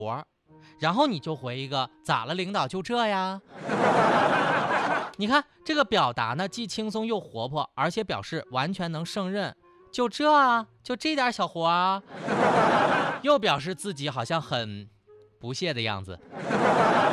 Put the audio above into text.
活，然后你就回一个咋了，领导就这呀？你看这个表达呢，既轻松又活泼，而且表示完全能胜任。就这啊，就这点小活啊，又表示自己好像很不屑的样子。